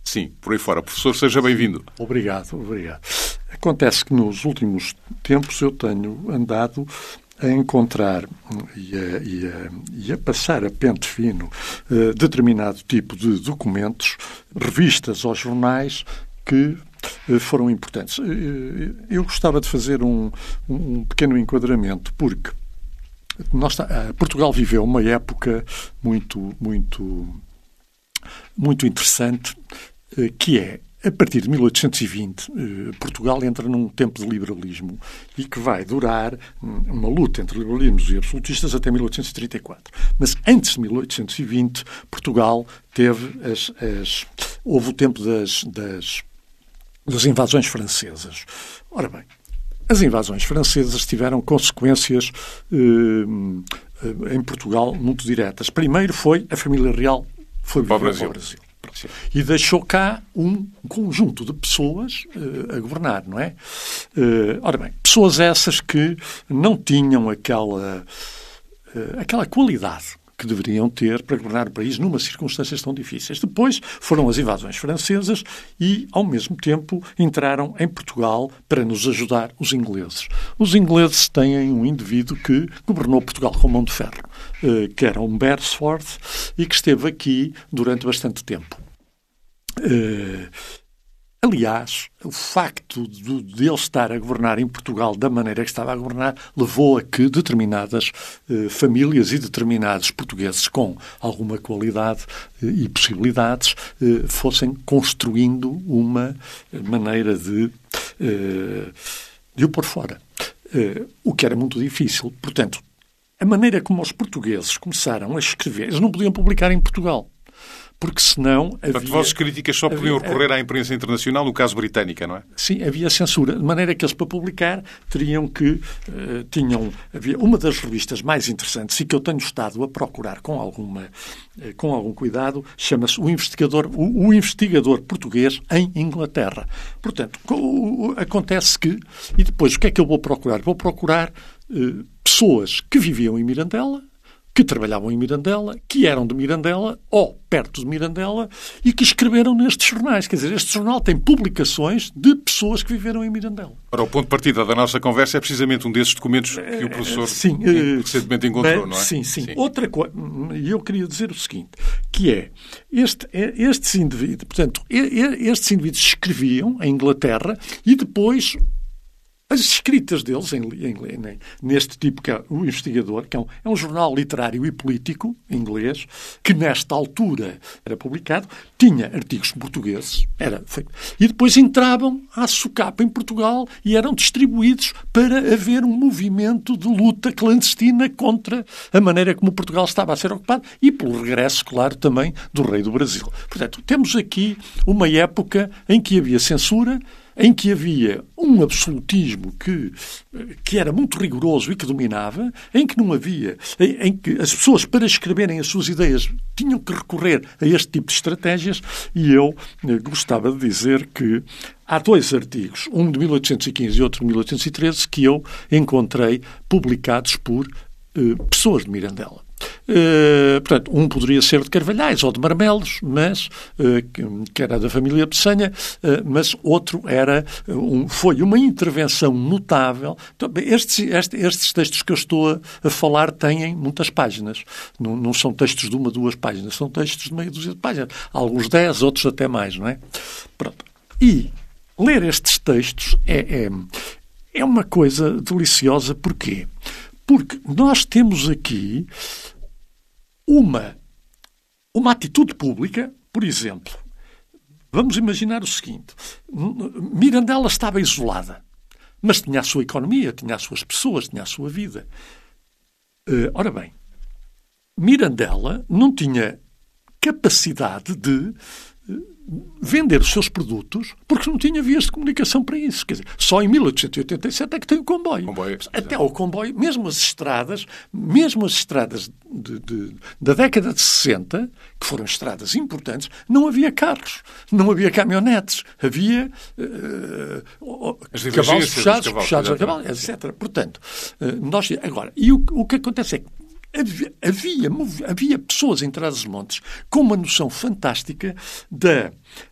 Sim, por aí fora. Professor, seja bem-vindo. Obrigado. Acontece que nos últimos tempos eu tenho andado a encontrar e a passar a pente fino determinado tipo de documentos, revistas ou jornais que foram importantes. Eu gostava de fazer um pequeno enquadramento, porque Portugal viveu uma época muito interessante, que é, a partir de 1820, Portugal entra num tempo de liberalismo e que vai durar uma luta entre liberalismos e absolutistas até 1834. Mas antes de 1820, Portugal teve houve o tempo das invasões francesas. Ora bem, as invasões francesas tiveram consequências em Portugal muito diretas. Primeiro foi a família real foi para o Brasil. E deixou cá um conjunto de pessoas a governar, não é? Ora bem, pessoas essas que não tinham aquela qualidade que deveriam ter para governar o país numa circunstâncias tão difíceis. Depois foram as invasões francesas e, ao mesmo tempo, entraram em Portugal para nos ajudar os ingleses. Os ingleses têm um indivíduo que governou Portugal com mão de ferro, que era um Beresford, e que esteve aqui durante bastante tempo. Aliás, o facto de ele estar a governar em Portugal da maneira que estava a governar levou a que determinadas famílias e determinados portugueses com alguma qualidade e possibilidades fossem construindo uma maneira de o pôr fora. O que era muito difícil. Portanto, a maneira como os portugueses começaram a escrever, eles não podiam publicar em Portugal. Porque senão havia... Portanto, vossas críticas só podiam recorrer à imprensa internacional, no caso britânica, não é? Sim, havia censura. De maneira que eles, para publicar, teriam que... havia uma das revistas mais interessantes e que eu tenho estado a procurar com algum cuidado, chama-se o Investigador Português em Inglaterra. Portanto, acontece que... E depois, o que é que eu vou procurar? Vou procurar pessoas que viviam em Mirandela, que trabalhavam em Mirandela, que eram de Mirandela ou perto de Mirandela e que escreveram nestes jornais. Quer dizer, este jornal tem publicações de pessoas que viveram em Mirandela. Ora, o ponto de partida da nossa conversa é precisamente um desses documentos que o professor recentemente encontrou, não é? Sim. Outra coisa, e eu queria dizer o seguinte, que é, estes indivíduos, portanto, estes indivíduos escreviam em Inglaterra e depois... As escritas deles, neste tipo que é o Investigador, que é um jornal literário e político inglês, que nesta altura era publicado, tinha artigos portugueses, e depois entravam à socapa em Portugal e eram distribuídos para haver um movimento de luta clandestina contra a maneira como Portugal estava a ser ocupado e pelo regresso, claro, também do rei do Brasil. Portanto, temos aqui uma época em que havia censura, em que havia um absolutismo que era muito rigoroso e que dominava, em que não havia, em que as pessoas, para escreverem as suas ideias, tinham que recorrer a este tipo de estratégias, e eu gostava de dizer que há dois artigos, um de 1815 e outro de 1813, que eu encontrei publicados por pessoas de Mirandela. Portanto, um poderia ser de Carvalhais ou de Marmelos, mas que era da família Peçanha, mas outro foi uma intervenção notável. Então, estes textos que eu estou a falar têm muitas páginas. Não são textos de uma, duas páginas, são textos de meia dúzia de páginas. Alguns 10, outros até mais, não é? Pronto. E ler estes textos é uma coisa deliciosa. Porquê? Porque nós temos aqui uma atitude pública, por exemplo. Vamos imaginar o seguinte. Mirandela estava isolada, mas tinha a sua economia, tinha as suas pessoas, tinha a sua vida. Ora bem, Mirandela não tinha capacidade de vender os seus produtos porque não tinha vias de comunicação para isso. Quer dizer, só em 1887 é que tem o comboio. Até o comboio, mesmo as estradas da década de 60, que foram estradas importantes, não havia carros, não havia caminhonetes, havia cavalos puxados a cavalo, etc. Portanto, agora, e o que acontece é que havia pessoas em Trás-os-Montes com uma noção fantástica